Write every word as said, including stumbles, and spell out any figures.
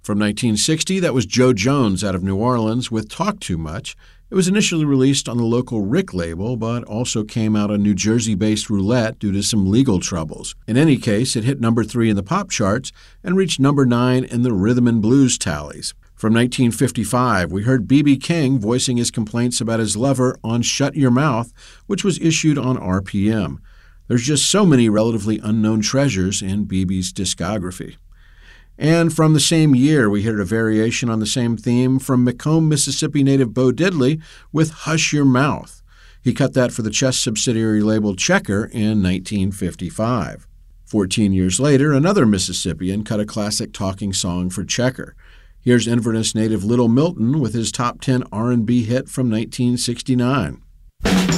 From nineteen sixty, that was Joe Jones out of New Orleans with Talk Too Much. It was initially released on the local Rick label, but also came out on New Jersey-based Roulette due to some legal troubles. In any case, it hit number three in the pop charts and reached number nine in the rhythm and blues tallies. From nineteen fifty-five, we heard B B King voicing his complaints about his lover on Shut Your Mouth, which was issued on R P M. There's just so many relatively unknown treasures in B B's discography. And from the same year, we heard a variation on the same theme from Macomb, Mississippi native Bo Diddley with Hush Your Mouth. He cut that for the Chess subsidiary label Checker in nineteen fifty-five. Fourteen years later, another Mississippian cut a classic talking song for Checker. Here's Inverness native Little Milton with his top ten R and B hit from nineteen sixty-nine.